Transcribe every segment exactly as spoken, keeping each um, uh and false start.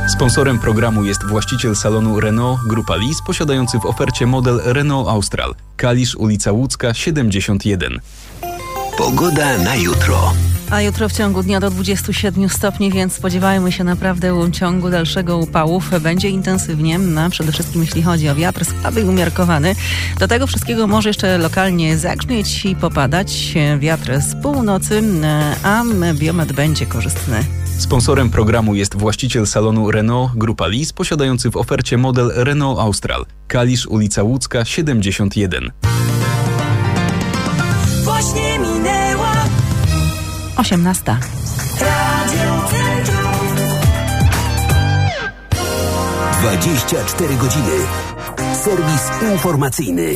Sponsorem programu jest właściciel salonu Renault Grupa Lis, posiadający w ofercie model Renault Austral. Kalisz, ulica Łódzka, siedemdziesiąt jeden. Pogoda na jutro. A jutro w ciągu dnia do dwudziestu siedmiu stopni, więc spodziewajmy się naprawdę ciągu dalszego upałów. Będzie intensywnie, no, przede wszystkim jeśli chodzi o wiatr, słaby i umiarkowany. Do tego wszystkiego może jeszcze lokalnie zagrzmieć i popadać. Wiatr z północy, a biometr będzie korzystny. Sponsorem programu jest właściciel salonu Renault Grupa Lis, posiadający w ofercie model Renault Austral. Kalisz, ulica Łódzka, siedemdziesiąt jeden. Właśnie minęła osiemnasta. Radio Centrum. dwadzieścia cztery godziny. Serwis informacyjny.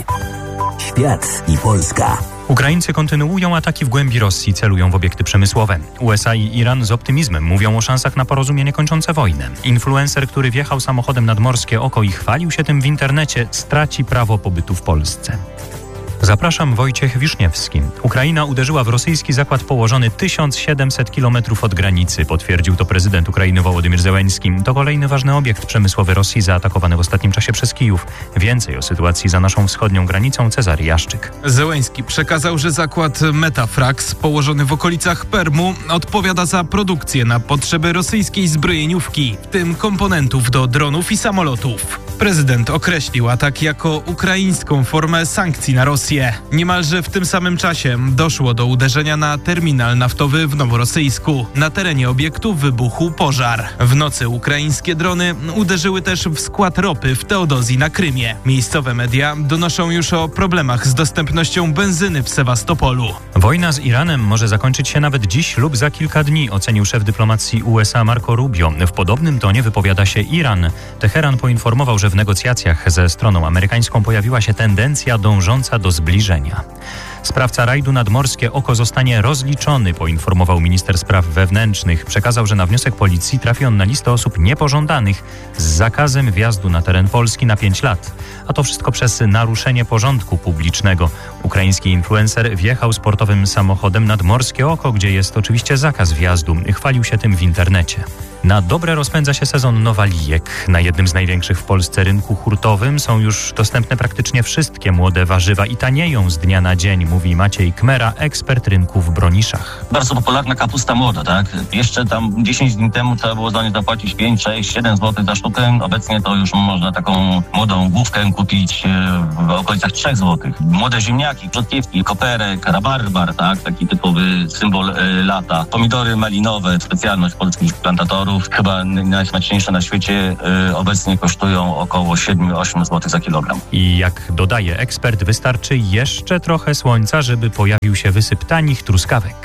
Świat i Polska. Ukraińcy kontynuują ataki w głębi Rosji, celują w obiekty przemysłowe. U S A i Iran z optymizmem mówią o szansach na porozumienie kończące wojnę. Influencer, który wjechał samochodem nad Morskie Oko i chwalił się tym w internecie, straci prawo pobytu w Polsce. Zapraszam, Wojciech Wiszniewski. Ukraina uderzyła w rosyjski zakład położony tysiąc siedemset kilometrów od granicy, potwierdził to prezydent Ukrainy Wołodymyr Zełenski. To kolejny ważny obiekt przemysłowy Rosji zaatakowany w ostatnim czasie przez Kijów. Więcej o sytuacji za naszą wschodnią granicą Cezary Jaszczyk. Zełenski przekazał, że zakład Metafrax położony w okolicach Permu odpowiada za produkcję na potrzeby rosyjskiej zbrojeniówki, w tym komponentów do dronów i samolotów. Prezydent określił atak jako ukraińską formę sankcji na Rosję. Niemalże w tym samym czasie doszło do uderzenia na terminal naftowy w Noworosyjsku. Na terenie obiektu wybuchł pożar. W nocy ukraińskie drony uderzyły też w skład ropy w Teodozji na Krymie. Miejscowe media donoszą już o problemach z dostępnością benzyny w Sewastopolu. Wojna z Iranem może zakończyć się nawet dziś lub za kilka dni, ocenił szef dyplomacji U S A Marco Rubio. W podobnym tonie wypowiada się Iran. Teheran poinformował, że w negocjacjach ze stroną amerykańską pojawiła się tendencja dążąca do zbliżenia. Sprawca rajdu nad Morskie Oko zostanie rozliczony, poinformował minister spraw wewnętrznych. Przekazał, że na wniosek policji trafi on na listę osób niepożądanych z zakazem wjazdu na teren Polski na pięć lat. A to wszystko przez naruszenie porządku publicznego. Ukraiński influencer wjechał sportowym samochodem nad Morskie Oko, gdzie jest oczywiście zakaz wjazdu. Chwalił się tym w internecie. Na dobre rozpędza się sezon nowalijek. Na jednym z największych w Polsce rynku hurtowym są już dostępne praktycznie wszystkie młode warzywa i tanieją z dnia na dzień, mówi Maciej Kmera, ekspert rynku w Broniszach. Bardzo popularna kapusta młoda, tak? Jeszcze tam dziesięć dni temu trzeba było za nie zapłacić pięć, sześć, siedem złotych za sztukę. Obecnie to już można taką młodą główkę kupić w okolicach trzech złotych. Młode ziemniaki, rzodkiewki, koperek, rabarbar, tak? Taki typowy symbol y, lata. Pomidory malinowe, specjalność polskich plantatorów. Chyba najsmaczniejsze na świecie, y, obecnie kosztują około siedem do ośmiu złotych za kilogram. I jak dodaje ekspert, wystarczy jeszcze trochę słońca, żeby pojawił się wysyp tanich truskawek.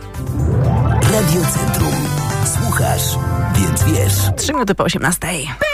Radio Centrum. Słuchasz, więc wiesz. Trzy minuty po osiemnastej.